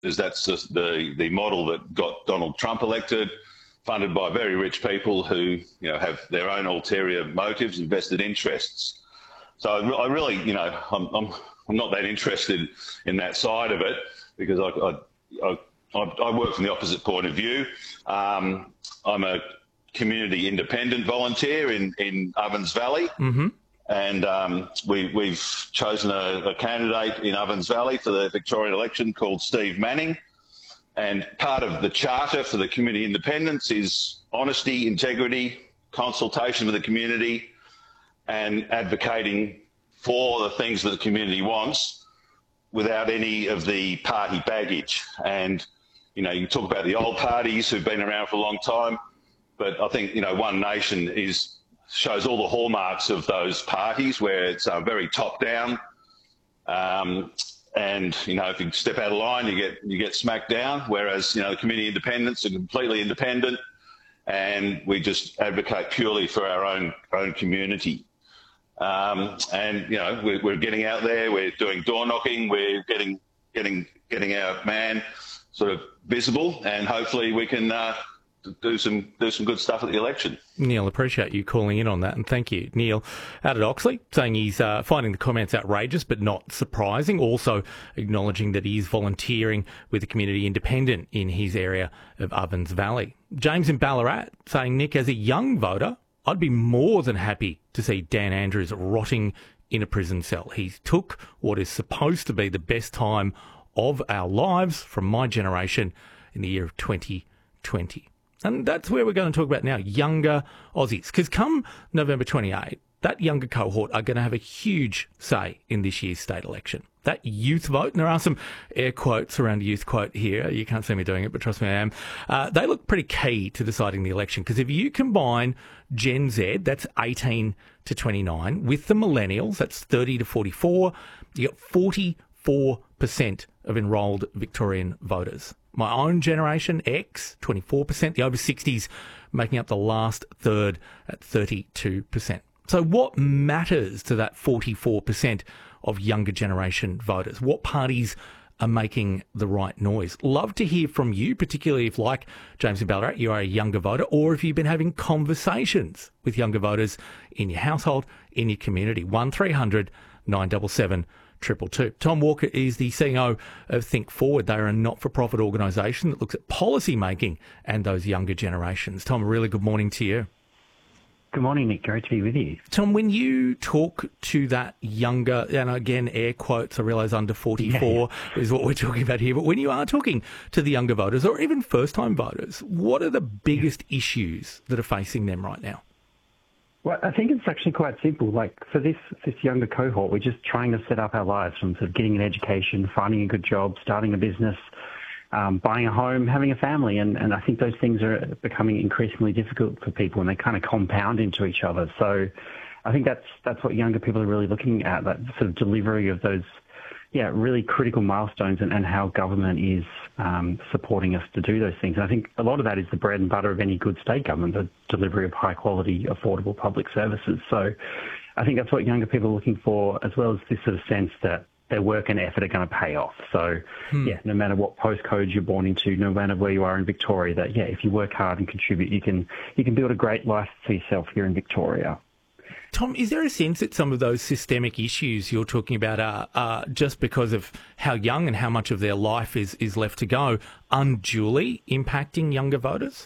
as that's just the model that got Donald Trump elected, funded by very rich people who have their own ulterior motives and vested interests. So I really, I'm not that interested in that side of it, because I work from the opposite point of view. I'm a community independent volunteer in Ovens Valley. Mm-hmm. And we've chosen a candidate in Ovens Valley for the Victorian election called Steve Manning. And part of the charter for the community independence is honesty, integrity, consultation with the community, and advocating for the things that the community wants without any of the party baggage. And, you talk about the old parties who've been around for a long time, but I think, One Nation shows all the hallmarks of those parties, where it's very top-down. And, if you step out of line, you get smacked down, whereas, the community independents are completely independent, and we just advocate purely for our own community. And, we're getting out there, we're doing door knocking, we're getting our man sort of visible, and hopefully we can do some good stuff at the election. Neil, appreciate you calling in on that, and thank you. Neil out at Oxley saying he's finding the comments outrageous but not surprising, also acknowledging that he is volunteering with the community independent in his area of Ovens Valley. James in Ballarat saying, Nick, as a young voter, I'd be more than happy to see Dan Andrews rotting in a prison cell. He took what is supposed to be the best time of our lives from my generation in the year of 2020. And that's where we're going to talk about now, younger Aussies. Because come November 28, that younger cohort are going to have a huge say in this year's state election. That youth vote, and there are some air quotes around youth quote here. You can't see me doing it, but trust me, I am. They look pretty key to deciding the election, because if you combine Gen Z, that's 18 to 29, with the millennials, that's 30 to 44, you got 44% of enrolled Victorian voters. My own generation, X, 24%, the over 60s making up the last third at 32%. So what matters to that 44% of younger generation voters? What parties are making the right noise? Love to hear from you, particularly if, like James in Ballarat, you are a younger voter, or if you've been having conversations with younger voters in your household, in your community. 1300 977 222. Tom Walker is the CEO of Think Forward. They are a not-for-profit organisation that looks at policy making and those younger generations. Tom, a really good morning to you. Good morning, Nick. Great to be with you. Tom, when you talk to that younger, and again, air quotes, I realise under 44 is what we're talking about here, but when you are talking to the younger voters or even first-time voters, what are the biggest issues that are facing them right now? Well, I think it's actually quite simple. Like, for this younger cohort, we're just trying to set up our lives from sort of getting an education, finding a good job, starting a business, buying a home, having a family. And I think those things are becoming increasingly difficult for people, and they kind of compound into each other. So I think that's what younger people are really looking at, that sort of delivery of those, really critical milestones, and how government is supporting us to do those things. And I think a lot of that is the bread and butter of any good state government, the delivery of high quality, affordable public services. So I think that's what younger people are looking for, as well as this sort of sense that their work and effort are going to pay off. So, no matter what postcode you're born into, no matter where you are in Victoria, that, if you work hard and contribute, you can build a great life for yourself here in Victoria. Tom, is there a sense that some of those systemic issues you're talking about are just because of how young and how much of their life is left to go, unduly impacting younger voters?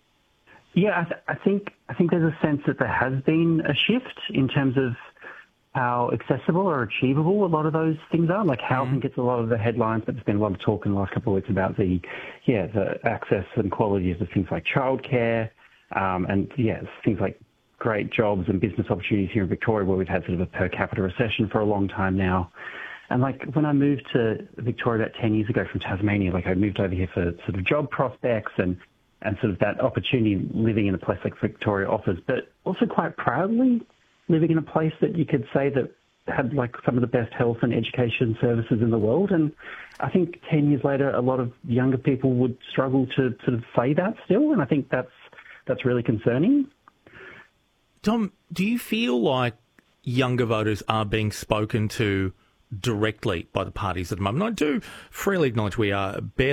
Yeah, I think there's a sense that there has been a shift in terms of how accessible or achievable a lot of those things are. Like housing gets a lot of the headlines, but there's been a lot of talk in the last couple of weeks about the access and qualities of things like childcare, and things like great jobs and business opportunities here in Victoria, where we've had sort of a per capita recession for a long time now. And like when I moved to Victoria about 10 years ago from Tasmania, like I moved over here for sort of job prospects and sort of that opportunity living in a place like Victoria offers, but also quite proudly living in a place that you could say that had like some of the best health and education services in the world. And I think 10 years later, a lot of younger people would struggle to sort of say that still. And I think that's really concerning. Tom, do you feel like younger voters are being spoken to directly by the parties at the moment. I do freely acknowledge we are barely